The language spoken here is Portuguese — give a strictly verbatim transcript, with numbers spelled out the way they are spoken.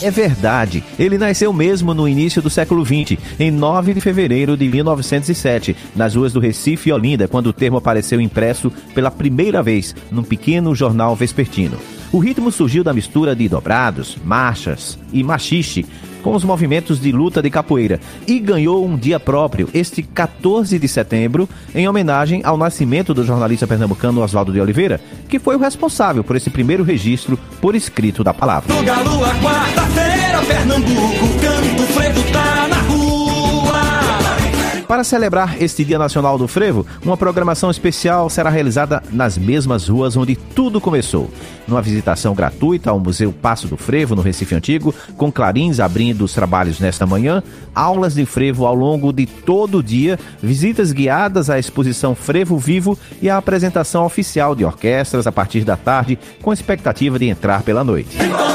É verdade, ele nasceu mesmo no início do século vinte, em nove de fevereiro de mil novecentos e sete, nas ruas do Recife e Olinda, quando o termo apareceu impresso pela primeira vez num pequeno jornal vespertino. O ritmo surgiu da mistura de dobrados, marchas e machixe com os movimentos de luta de capoeira e ganhou um dia próprio, este quatorze de setembro, em homenagem ao nascimento do jornalista pernambucano Oswaldo de Oliveira, que foi o responsável por esse primeiro registro por escrito da palavra. No galo, a quarta-feira, Pernambuco, canto, frevo tá na rua. Para celebrar este Dia Nacional do Frevo, uma programação especial será realizada nas mesmas ruas onde tudo começou. Numa visitação gratuita ao Museu Passo do Frevo, no Recife Antigo, com clarins abrindo os trabalhos nesta manhã, aulas de frevo ao longo de todo o dia, visitas guiadas à exposição Frevo Vivo e a apresentação oficial de orquestras a partir da tarde, com expectativa de entrar pela noite.